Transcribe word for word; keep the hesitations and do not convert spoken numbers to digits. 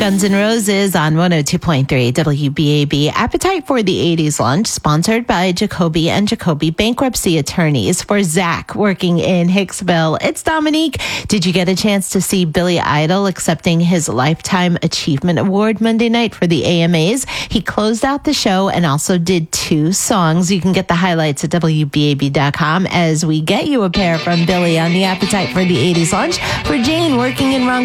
Guns N' Roses on one oh two point three W B A B. Appetite for the eighties Lunch, sponsored by Jacoby and Jacoby Bankruptcy Attorneys. For Zach, working in Hicksville, it's Dominique. Did you get a chance to see Billy Idol accepting his Lifetime Achievement Award Monday night for the A M As? He closed out the show and also did two songs. You can get the highlights at W B A B dot com as we get you a pair from Billy on the Appetite for the eighties Lunch. For Jane, working in Ron